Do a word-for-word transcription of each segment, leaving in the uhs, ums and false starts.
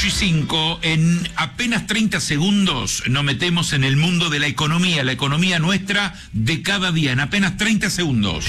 cinco, en apenas treinta segundos nos metemos en el mundo de la economía, la economía nuestra de cada día, en apenas treinta segundos.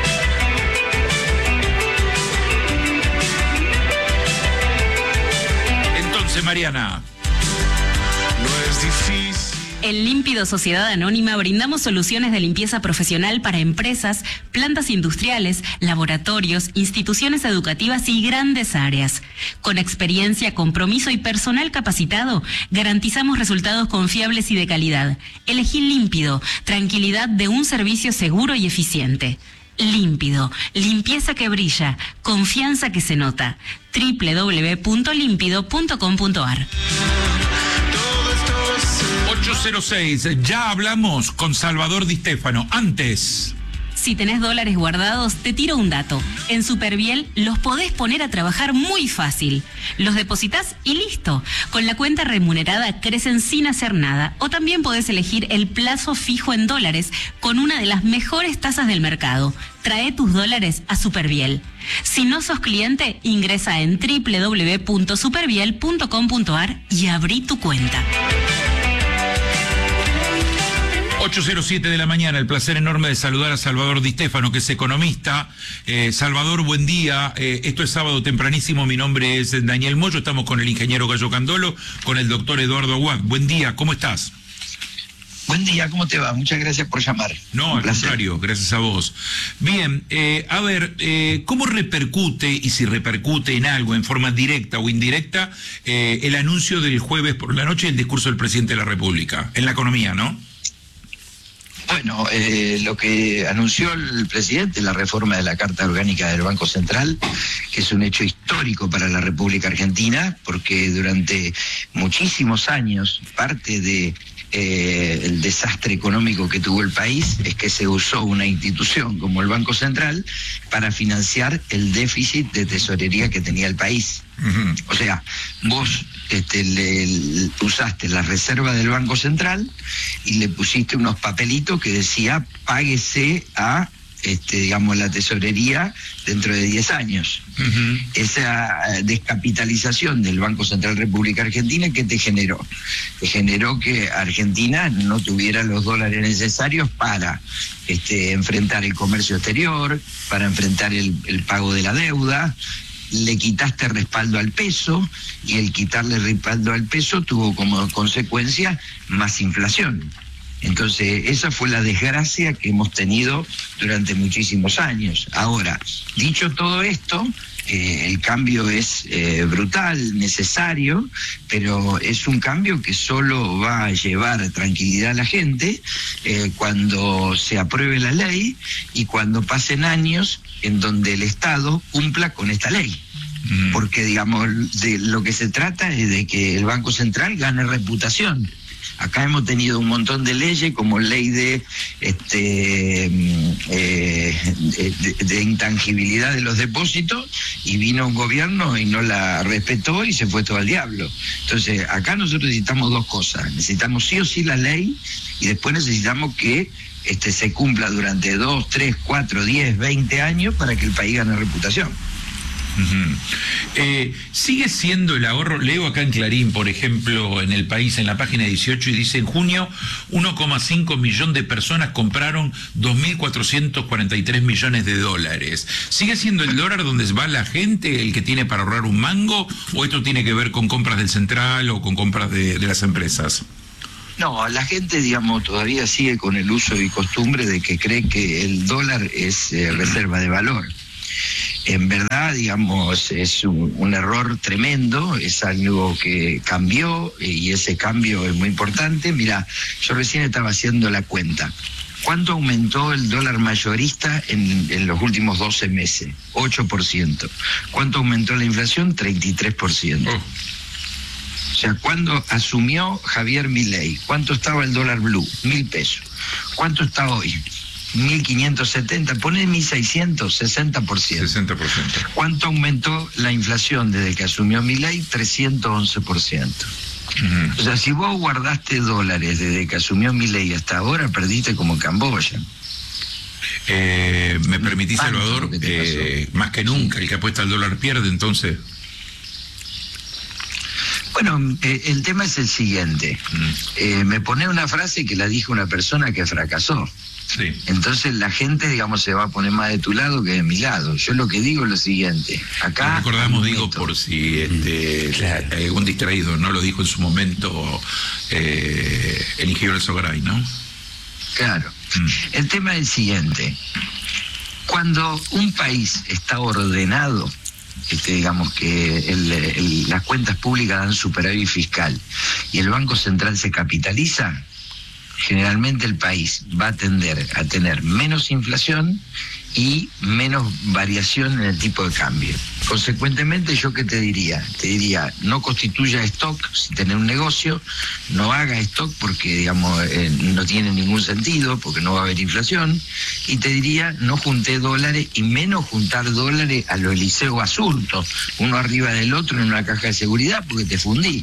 Entonces, Mariana. No es difícil. En Límpido Sociedad Anónima brindamos soluciones de limpieza profesional para empresas, plantas industriales, laboratorios, instituciones educativas y grandes áreas. Con experiencia, compromiso y personal capacitado, garantizamos resultados confiables y de calidad. Elegí Límpido, tranquilidad de un servicio seguro y eficiente. Límpido, limpieza que brilla, confianza que se nota. doble u doble u doble u punto límpido punto com punto a r. ocho cero seis, ya hablamos con Salvador Di Stefano. Antes... Si tenés dólares guardados, te tiro un dato. En Superviel los podés poner a trabajar muy fácil. Los depositas y listo. Con la cuenta remunerada crecen sin hacer nada. O también podés elegir el plazo fijo en dólares con una de las mejores tasas del mercado. Trae tus dólares a Superviel. Si no sos cliente, ingresa en doble u doble u doble u punto superviel punto com punto a r y abrí tu cuenta. ocho cero siete de la mañana, el placer enorme de saludar a Salvador Di Stefano, que es economista. Eh, Salvador, buen día. Eh, esto es sábado tempranísimo, mi nombre es Daniel Moyo, estamos con el ingeniero Gallo Candolo, con el doctor Eduardo Aguad. Buen día, ¿cómo estás? Buen día, ¿cómo te va? Muchas gracias por llamar. No, al contrario, gracias a vos. Bien, eh, a ver, eh, ¿cómo repercute, y si repercute en algo, en forma directa o indirecta, eh, el anuncio del jueves por la noche del discurso del presidente de la República? En la economía, ¿no? Bueno, eh, lo que anunció el presidente, la reforma de la Carta Orgánica del Banco Central, que es un hecho histórico para la República Argentina, porque durante muchísimos años parte de eh, el desastre económico que tuvo el país es que se usó una institución como el Banco Central para financiar el déficit de tesorería que tenía el país. Uh-huh. O sea, vos este, le, le usaste la reserva del Banco Central y le pusiste unos papelitos que decía páguese a este, digamos, la tesorería dentro de diez años. Uh-huh. Esa descapitalización del Banco Central República Argentina, ¿qué te generó? Te generó que Argentina no tuviera los dólares necesarios para este, enfrentar el comercio exterior, para enfrentar el, el pago de la deuda. Le quitaste respaldo al peso, y el quitarle respaldo al peso tuvo como consecuencia más inflación. Entonces, esa fue la desgracia que hemos tenido durante muchísimos años. Ahora, dicho todo esto, eh, el cambio es eh, brutal, necesario, pero es un cambio que solo va a llevar tranquilidad a la gente eh, cuando se apruebe la ley y cuando pasen años en donde el Estado cumpla con esta ley. Mm. Porque, digamos, de lo que se trata es de que el Banco Central gane reputación. Acá hemos tenido un montón de leyes, como ley de este eh, de, de intangibilidad de los depósitos, y vino un gobierno y no la respetó y se fue todo al diablo. Entonces, acá nosotros necesitamos dos cosas. Necesitamos sí o sí la ley, y después necesitamos que este se cumpla durante dos, tres, cuatro, diez, veinte años para que el país gane reputación. Uh-huh. Eh, sigue siendo el ahorro, leo acá en Clarín, por ejemplo, en El País, en la página dieciocho, y dice: en junio uno coma cinco millón de personas compraron dos mil cuatrocientos cuarenta y tres millones de dólares. ¿Sigue siendo el dólar donde va la gente el que tiene para ahorrar un mango, o esto tiene que ver con compras del central o con compras de, de las empresas? No, la gente, digamos, todavía sigue con el uso y costumbre de que cree que el dólar es eh, reserva de valor. En verdad, digamos, es un, un error tremendo, es algo que cambió, y ese cambio es muy importante. Mira, yo recién estaba haciendo la cuenta. ¿Cuánto aumentó el dólar mayorista en, en los últimos doce meses? ocho por ciento. ¿Cuánto aumentó la inflación? treinta y tres por ciento. Oh. O sea, cuando asumió Javier Milei, ¿cuánto estaba el dólar blue? Mil pesos. ¿Cuánto está hoy? mil quinientos setenta, poné mil seiscientos, sesenta por ciento. sesenta por ciento. ¿Cuánto aumentó la inflación desde que asumió Milei? trescientos once por ciento. Uh-huh. O sea, si vos guardaste dólares desde que asumió Milei hasta ahora, perdiste como Camboya. Eh, ¿Me permitís, Salvador? Eh, más que nunca, el que apuesta al dólar pierde, entonces. Bueno, eh, el tema es el siguiente. Mm. Eh, me pone una frase que la dijo una persona que fracasó. Sí. Entonces la gente, digamos, se va a poner más de tu lado que de mi lado. Yo lo que digo es lo siguiente. Acá... Lo recordamos, digo, por si este, claro. hay algún distraído, ¿no? Lo dijo en su momento eh, el ingeniero Alzogaray, ¿no? Claro. Mm. El tema es el siguiente. Cuando un país está ordenado, este, digamos que el, el, las cuentas públicas dan superávit fiscal y el Banco Central se capitaliza, generalmente el país va a tender a tener menos inflación y menos variación en el tipo de cambio. Consecuentemente, ¿yo qué te diría? Te diría, no constituya stock si tenés un negocio, no haga stock porque, digamos, eh, no tiene ningún sentido, porque no va a haber inflación, y te diría, no junté dólares, y menos juntar dólares a lo Eliseo Basurto, uno arriba del otro en una caja de seguridad, porque te fundí.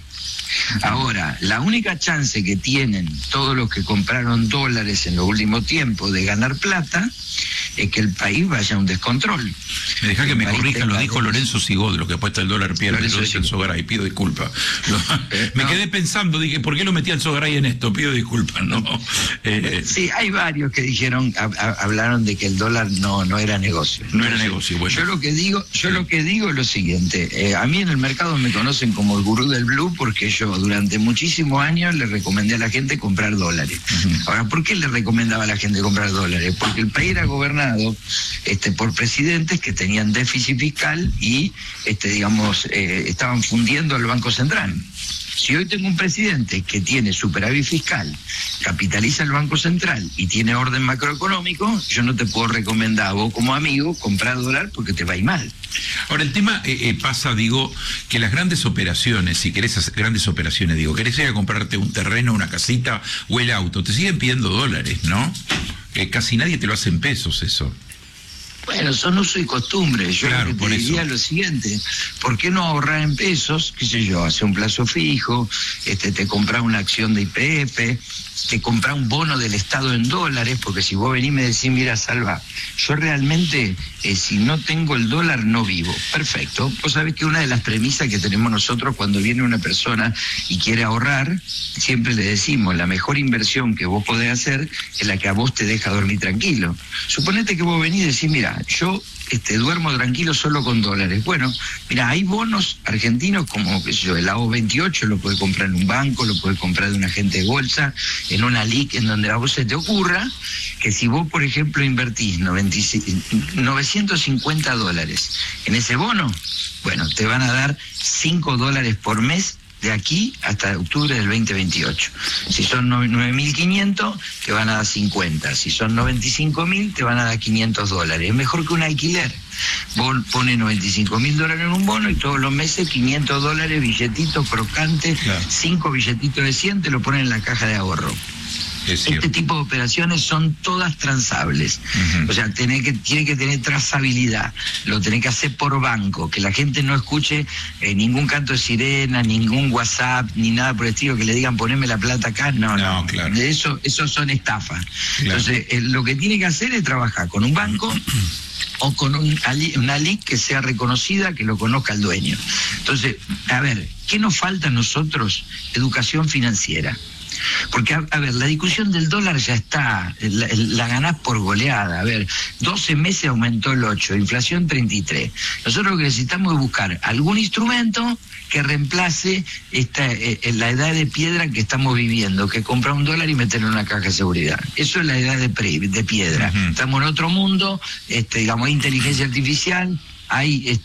Ahora, la única chance que tienen todos los que compraron dólares en los últimos tiempos de ganar plata es que el país vaya a un descontrol. Me deja que me corrija, lo dijo Lorenzo Sigod, lo que apuesta el dólar pierde, lo dice el Alzogaray, pido disculpas. Lo, eh, me no. quedé pensando, dije, ¿por qué lo metí al Alzogaray en esto? Pido disculpas, ¿no? Eh, sí, hay varios que dijeron, a, a, hablaron de que el dólar no no era negocio. No era negocio, bueno. Yo lo que digo, yo sí. lo que digo es lo siguiente, eh, a mí en el mercado me conocen como el gurú del blue porque yo durante muchísimos años le recomendé a la gente comprar dólares. Uh-huh. Ahora, ¿por qué le recomendaba a la gente comprar dólares? Porque el país era gobernado este, por presidentes que tenían déficit fiscal y, este, digamos, eh, estaban fundiendo al Banco Central. Si hoy tengo un presidente que tiene superávit fiscal, capitaliza el Banco Central y tiene orden macroeconómico, yo no te puedo recomendar a vos como amigo comprar dólar porque te va a ir mal. Ahora, el tema eh, eh, pasa, digo, que las grandes operaciones, si querés hacer grandes operaciones, digo, querés ir a comprarte un terreno, una casita o el auto, te siguen pidiendo dólares, ¿no? Eh, casi nadie te lo hace en pesos eso. Bueno, son uso y costumbre. Yo claro, lo que te diría lo siguiente, ¿por qué no ahorrar en pesos? Qué sé yo, hace un plazo fijo, este, te compras una acción de I P F, te compras un bono del Estado en dólares, porque si vos venís y me decís, mira, Salva, yo realmente, eh, si no tengo el dólar, no vivo. Perfecto. Vos sabés que una de las premisas que tenemos nosotros cuando viene una persona y quiere ahorrar, siempre le decimos, la mejor inversión que vos podés hacer es la que a vos te deja dormir tranquilo. Suponete que vos venís y decís, mira, yo este, duermo tranquilo solo con dólares. Bueno, mira, hay bonos argentinos como, qué sé yo, el A O veintiocho lo puede comprar en un banco, lo puede comprar de un agente de bolsa, en una L I C, en donde a vos se te ocurra, que si vos, por ejemplo, invertís novecientos cincuenta dólares en ese bono, bueno, te van a dar cinco dólares por mes de aquí hasta octubre del veinte veintiocho. Si son nueve mil quinientos, te van a dar cincuenta. Si son noventa y cinco mil, te van a dar quinientos dólares. Es mejor que un alquiler. Vos pones noventa y cinco mil dólares en un bono y todos los meses quinientos dólares, billetitos crocantes, claro. cinco billetitos de cien, te lo ponen en la caja de ahorro. Este tipo de operaciones son todas transables. Uh-huh. O sea, tenés que, tiene que tener trazabilidad. Lo tenés que hacer por banco. Que la gente no escuche eh, ningún canto de sirena, ningún WhatsApp, ni nada por el estilo, que le digan poneme la plata acá. No, no. no. Claro. De eso, eso son estafas. Claro. Entonces, eh, lo que tiene que hacer es trabajar con un banco o con un, una L I C que sea reconocida, que lo conozca el dueño. Entonces, a ver, ¿qué nos falta a nosotros? Educación financiera. Porque, a, a ver, la discusión del dólar ya está, la, la ganás por goleada. A ver, doce meses aumentó el ocho, inflación treinta y tres. Nosotros lo que necesitamos es buscar algún instrumento que reemplace esta eh, la edad de piedra que estamos viviendo, que comprar un dólar y meterlo en una caja de seguridad. Eso es la edad de, pre, de piedra. Uh-huh. Estamos en otro mundo, este, digamos, hay inteligencia artificial, hay